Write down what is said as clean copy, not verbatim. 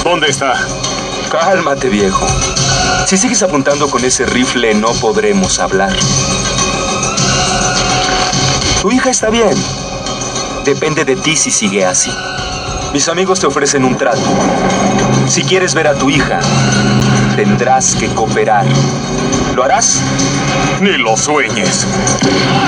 ¿Dónde está? Cálmate, viejo. Si sigues apuntando con ese rifle, no podremos hablar. Tu hija está bien. Depende de ti si sigue así. Mis amigos te ofrecen un trato. Si quieres ver a tu hija, tendrás que cooperar. ¿Lo harás? Ni lo sueñes.